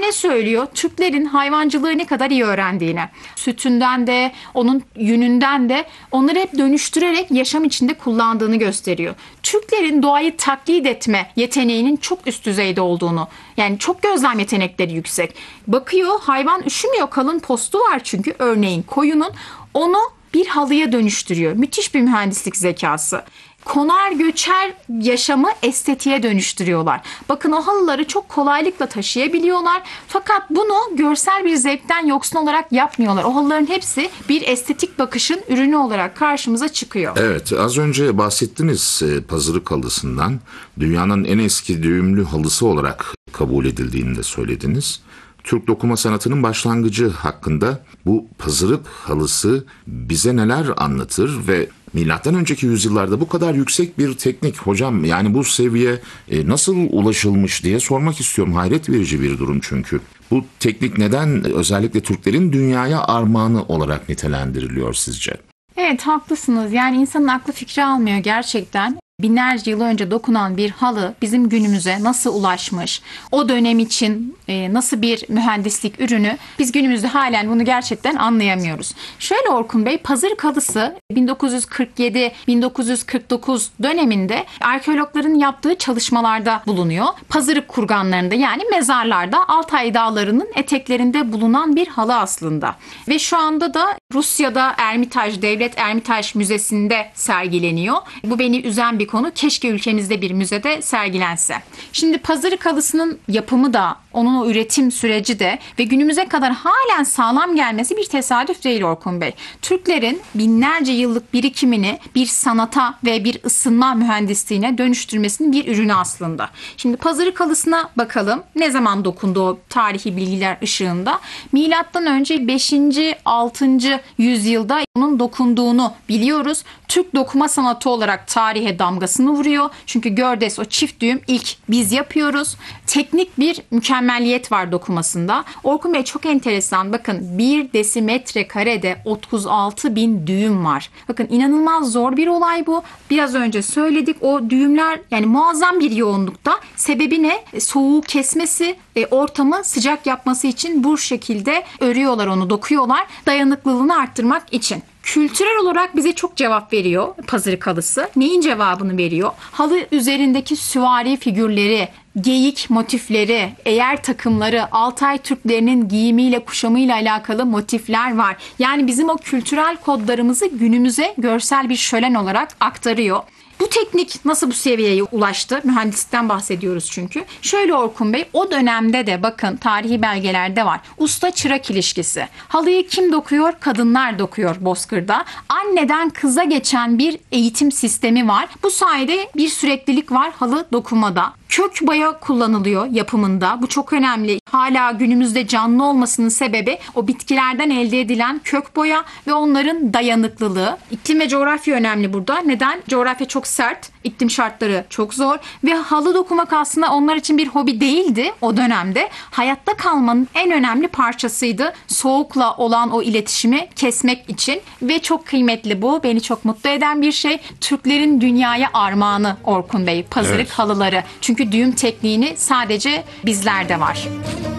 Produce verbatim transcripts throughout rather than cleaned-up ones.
ne söylüyor? Türklerin hayvancılığı ne kadar iyi öğrendiğini. Sütünden de, onun yününden de onları hep dönüştürerek yaşam içinde kullandığını gösteriyor. Türklerin doğayı taklit etme yeteneğinin çok üst düzeyde olduğunu, yani çok gözlem yetenekleri yüksek. Bakıyor, hayvan üşümüyor, kalın postu var çünkü örneğin koyunun, onu bir halıya dönüştürüyor. Müthiş bir mühendislik zekası. Konar göçer yaşamı estetiğe dönüştürüyorlar. Bakın, o halıları çok kolaylıkla taşıyabiliyorlar. Fakat bunu görsel bir zevkten yoksun olarak yapmıyorlar. O halıların hepsi bir estetik bakışın ürünü olarak karşımıza çıkıyor. Evet, az önce bahsettiniz pazırık halısından. Dünyanın en eski düğümlü halısı olarak kabul edildiğini de söylediniz. Türk dokuma sanatının başlangıcı hakkında bu pazırık halısı bize neler anlatır ve milattan önceki yüzyıllarda bu kadar yüksek bir teknik, hocam yani bu seviye e, nasıl ulaşılmış diye sormak istiyorum. Hayret verici bir durum çünkü. Bu teknik neden özellikle Türklerin dünyaya armağanı olarak nitelendiriliyor sizce? Evet, haklısınız. Yani insanın aklı fikri almıyor gerçekten. Binlerce yıl önce dokunan bir halı bizim günümüze nasıl ulaşmış, o dönem için e, nasıl bir mühendislik ürünü, biz günümüzde halen bunu gerçekten anlayamıyoruz. Şöyle Orkun Bey, pazırık halısı bin dokuz yüz kırk yedi bin dokuz yüz kırk dokuz döneminde arkeologların yaptığı çalışmalarda bulunuyor. Pazırık kurganlarında, yani mezarlarda, Altay Dağları'nın eteklerinde bulunan bir halı aslında. Ve şu anda da Rusya'da Ermitaj, Devlet Ermitaj Müzesi'nde sergileniyor. Bu beni üzen bir konu. Keşke ülkemizde bir müzede sergilense. Şimdi pazırık halısının yapımı da, onun o üretim süreci de ve günümüze kadar halen sağlam gelmesi bir tesadüf değil Orkun Bey. Türklerin binlerce yıllık birikimini bir sanata ve bir ısınma mühendisliğine dönüştürmesinin bir ürünü aslında. Şimdi pazırık halısına bakalım. Ne zaman dokundu o tarihi bilgiler ışığında? Milattan önce beşinci altıncı yüzyılda onun dokunduğunu biliyoruz. Türk dokuma sanatı olarak tarihe damgasını vuruyor. Çünkü gördes, o çift düğüm ilk biz yapıyoruz. Teknik bir mükemmeliyet var dokumasında. Orkun Bey, çok enteresan. Bakın, bir desimetre karede otuz altı bin düğüm var. Bakın, inanılmaz zor bir olay bu. Biraz önce söyledik, o düğümler yani muazzam bir yoğunlukta. Sebebi ne? Soğuğu kesmesi, e, ortamı sıcak yapması için bu şekilde örüyorlar, onu dokuyorlar. Dayanıklılığını arttırmak için. Kültürel olarak bize çok cevap veriyor pazırık halısı. Neyin cevabını veriyor? Halı üzerindeki süvari figürleri, geyik motifleri, eğer takımları, Altay Türklerinin giyimiyle, kuşamıyla alakalı motifler var. Yani bizim o kültürel kodlarımızı günümüze görsel bir şölen olarak aktarıyor. Bu teknik nasıl bu seviyeye ulaştı? Mühendislikten bahsediyoruz çünkü. Şöyle Orkun Bey, o dönemde de bakın tarihi belgelerde var. Usta çırak ilişkisi. Halıyı kim dokuyor? Kadınlar dokuyor bozkırda. Anneden kıza geçen bir eğitim sistemi var. Bu sayede bir süreklilik var halı dokumada. Kök boya kullanılıyor yapımında. Bu çok önemli. Hala günümüzde canlı olmasının sebebi o bitkilerden elde edilen kök boya ve onların dayanıklılığı. İklim ve coğrafya önemli burada. Neden? Coğrafya çok sert, iklim şartları çok zor ve halı dokumak aslında onlar için bir hobi değildi o dönemde. Hayatta kalmanın en önemli parçasıydı. Soğukla olan o iletişimi kesmek için ve çok kıymetli bu. Beni çok mutlu eden bir şey. Türklerin dünyaya armağanı Orkun Bey, pazırık evet. halıları. Çünkü düğüm tekniğini sadece bizlerde var.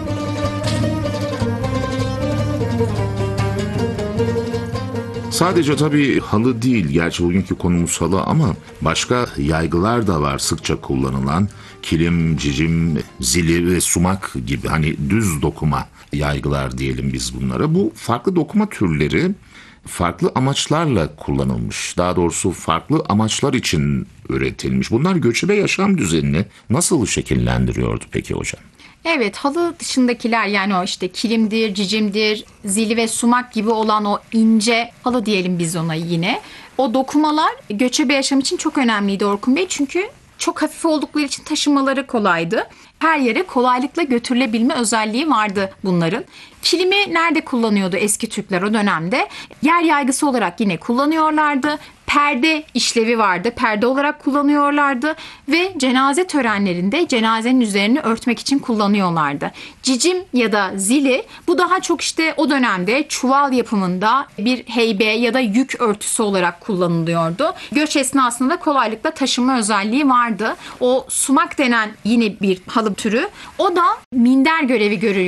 Sadece tabii halı değil, gerçi bugünkü konumuz halı ama başka yaygılar da var sıkça kullanılan. Kilim, cicim, zili ve sumak gibi hani düz dokuma yaygılar diyelim biz bunlara. Bu farklı dokuma türleri farklı amaçlarla kullanılmış. Daha doğrusu farklı amaçlar için üretilmiş. Bunlar göçebe yaşam düzenini nasıl şekillendiriyordu peki hocam? Evet, halı dışındakiler, yani o işte kilimdir, cicimdir, zili ve sumak gibi olan o ince halı diyelim biz ona yine. O dokumalar göçebe yaşam için çok önemliydi Orkun Bey. Çünkü çok hafif oldukları için taşımaları kolaydı. Her yere kolaylıkla götürülebilme özelliği vardı bunların. Kilimi nerede kullanıyordu eski Türkler o dönemde? Yer yaygısı olarak yine kullanıyorlardı. Perde işlevi vardı. Perde olarak kullanıyorlardı ve cenaze törenlerinde cenazenin üzerini örtmek için kullanıyorlardı. Cicim ya da zili, bu daha çok işte o dönemde çuval yapımında bir heybe ya da yük örtüsü olarak kullanılıyordu. Göç esnasında kolaylıkla taşıma özelliği vardı. O sumak denen yine bir halı türü, o da minder görevi görüyor.